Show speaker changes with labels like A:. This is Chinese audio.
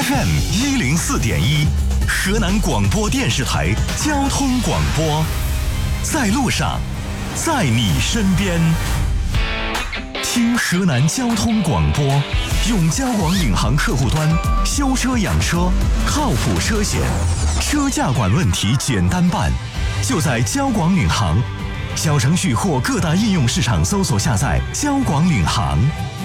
A: FM104.1，河南广播电视台交通广播，在路上，在你身边。听河南交通广播，用交广领航客户端修车养车，靠谱车险，车价管问题简单办，就在交广领航小程序或各大应用市场搜索下载交广领航。